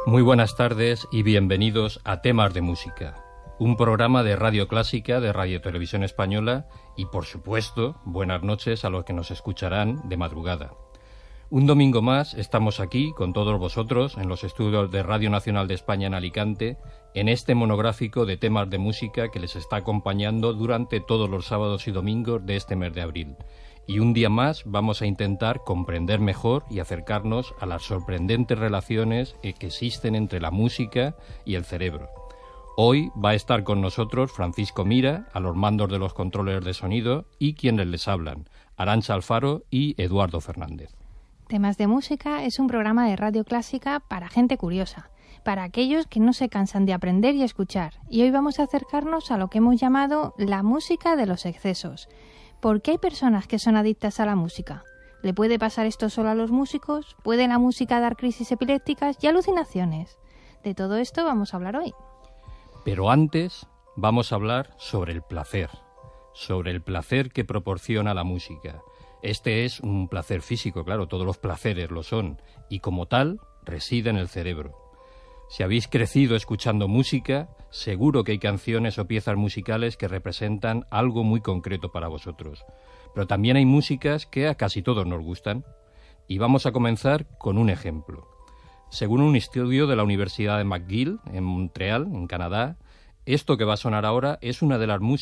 Muy buenas tardes y bienvenidos a Temas de Música, un programa de Radio Clásica de Radio Televisión Española y, por supuesto, buenas noches a los que nos escucharán de madrugada. Un domingo más estamos aquí con todos vosotros en los estudios de Radio Nacional de España en Alicante en este monográfico de temas de música que les está acompañando durante todos los sábados y domingos de este mes de abril. Y un día más vamos a intentar comprender mejor y acercarnos a las sorprendentes relaciones que existen entre la música y el cerebro. Hoy va a estar con nosotros Francisco Mira, a los mandos de los controles de sonido, y quienes les hablan, Arantxa Alfaro y Eduardo Fernández. Temas de Música es un programa de Radio Clásica para gente curiosa, para aquellos que no se cansan de aprender y escuchar. Y hoy vamos a acercarnos a lo que hemos llamado la música de los excesos. ¿Por qué hay personas que son adictas a la música? ¿Le puede pasar esto solo a los músicos? ¿Puede la música dar crisis epilépticas y alucinaciones? De todo esto vamos a hablar hoy. Pero antes vamos a hablar sobre el placer que proporciona la música. Este es un placer físico, claro, todos los placeres lo son, y como tal reside en el cerebro. Si habéis crecido escuchando música, seguro que hay canciones o piezas musicales que representan algo muy concreto para vosotros. Pero también hay músicas que a casi todos nos gustan. Y vamos a comenzar con un ejemplo. Según un estudio de la Universidad de McGill, en Montreal, en Canadá, esto que va a sonar ahora es una de las músicas